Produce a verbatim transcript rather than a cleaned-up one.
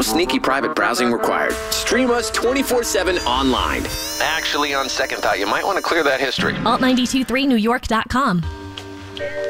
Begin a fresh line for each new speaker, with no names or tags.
sneaky private browsing required. Stream us twenty-four seven online. Actually, on second thought, you might want to clear that history.
alt nine two three new york dot com.